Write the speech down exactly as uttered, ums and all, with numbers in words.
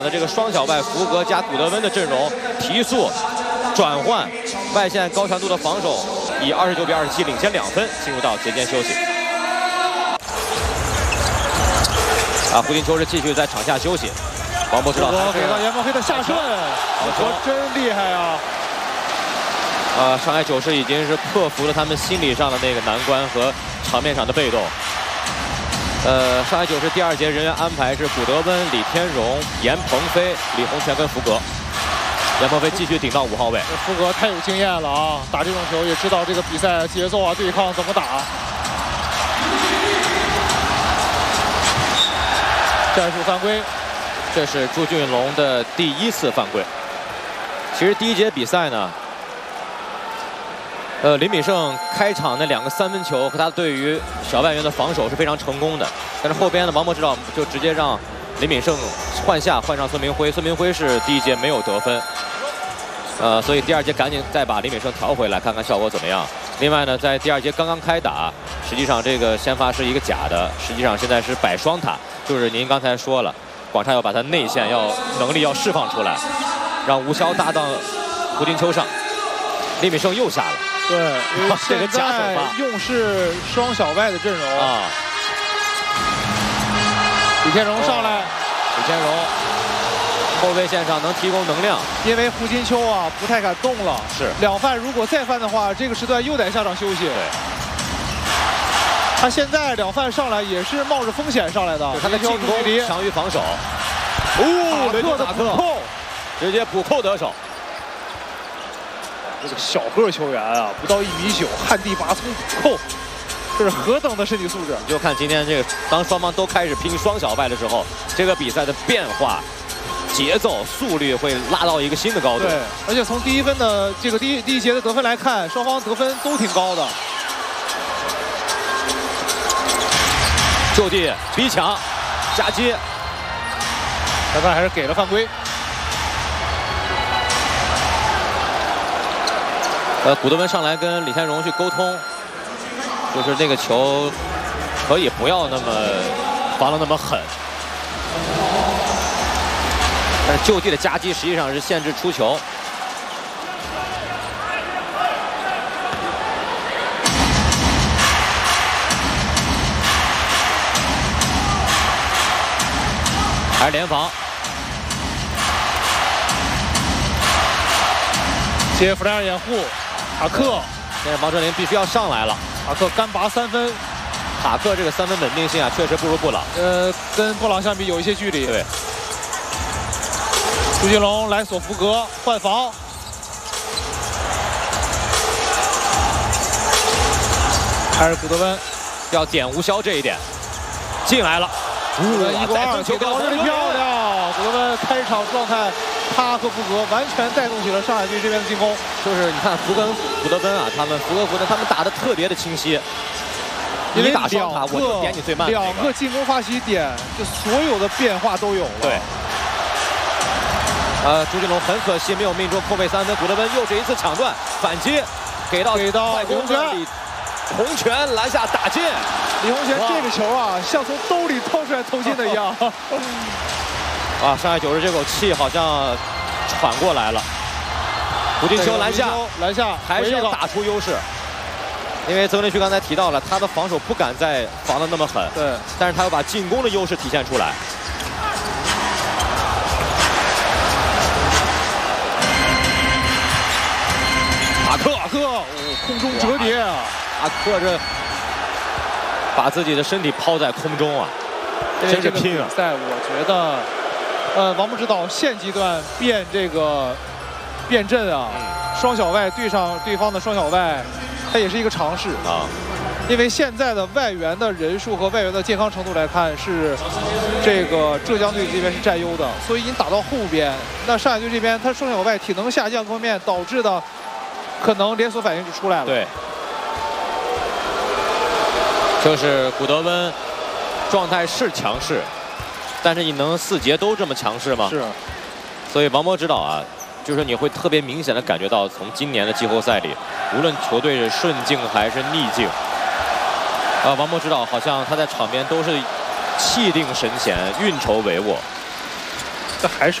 的这个双小外福格加古德温的阵容提速转换，外线高强度的防守，以二十九比二十七领先两分，进入到节间休息。啊，胡金秋是继续在场下休息。王博知道给到严梦黑的下顺，我真厉害啊！ 呃，上海九世已经是克服了他们心理上的那个难关和场面上的被动。 呃，上海九世第二节人员安排是古德温、李天荣、严鹏飞、李洪权跟福格。严鹏飞继续顶到五号位。 福格太有经验了啊，打这种球也知道这个比赛节奏啊、对抗怎么打。战术犯规， 这是朱俊龙的第一次犯规。其实第一节比赛呢。 呃，林敏胜开场那两个三分球和他对于小外援的防守是非常成功的，但是后边的王博指导就直接让林敏胜换下，换上孙明辉。孙明辉是第一节没有得分，呃，所以第二节赶紧再把林敏胜调回来，看看效果怎么样。另外呢，在第二节刚刚开打，实际上这个先发是一个假的，实际上现在是摆双塔，就是您刚才说了，广厦要把他内线要能力要释放出来，让吴骁搭档胡金秋上，林敏胜又下了。 对，因为现在用是双小外的阵容啊。李天荣上来， 李天荣后卫线上能提供能量， 因为胡金秋啊不太敢动了。 是两犯如果再犯的话，这个时段又得下场休息。 对。 他现在两犯上来也是冒着风险上来的， 他的进攻强于防守。 哦，雷诺的补扣， 直接补扣得手。 这个小个球员啊，不到一米九，旱地拔葱补扣，这是何等的身体素质！ 你就看今天这个，当双方都开始拼双小外的时候，这个比赛的变化、节奏、速率会拉到一个新的高度。 对，而且从第一分的这个第一第一节的得分来看，双方得分都挺高的。 就地逼抢，夹击， 裁判还是给了犯规。 呃，古德温上来跟李天荣去沟通，就是那个球可以不要那么防得那么狠，但是就地的夹击实际上是限制出球。还是联防。 接弗莱尔掩护，塔克， 现在王哲林必须要上来了。 塔克干拔三分， 塔克这个三分稳定性啊，确实不如布朗。 呃，跟布朗相比有一些距离。 对。 朱金龙来索福格换防，还是古德温要点吴骁这一点，进来了。 古德温一过二，球高，这里漂亮！古德温开场状态。 他和福格完全带动起了上海队这边的进攻， 就是你看福格、古德温啊，他们福格、古德他们打的特别的清晰。 因为打双塔，我就点你最慢的、那个。 两个进攻发起点，就所有的变化都有了。 对。呃，朱金龙很可惜没有命中后卫三分，古德温又是一次抢断反击，给到给到李洪权， 李洪权篮下打进。 李洪权这个球啊，像从兜里掏出来投进的一样。 啊，上海九世这口气好像喘过来了。胡金秋篮下， 篮下还是要打出优势。因为曾连旭刚才提到了，他的防守不敢再防得那么狠， 对， 但是他要把进攻的优势体现出来。塔克， 塔克，哦，空中折叠啊！ 塔克这把自己的身体抛在空中啊，真是拼啊！ 在我觉得。 呃，王博指导现阶段变这个变阵啊，双小外对上对方的双小外，它也是一个尝试啊。因为现在的外援的人数和外援的健康程度来看，是这个浙江队这边是占优的，所以你打到后边，那上海队这边他双小外体能下降方面导致的，可能连锁反应就出来了。 对，就是古德温状态是强势。 但是你能四节都这么强势吗？ 是， 所以王博指导啊，就是你会特别明显的感觉到，从今年的季后赛里，无论球队是顺境还是逆境，啊，王博指导好像他在场边都是气定神闲、运筹帷幄。 这还是。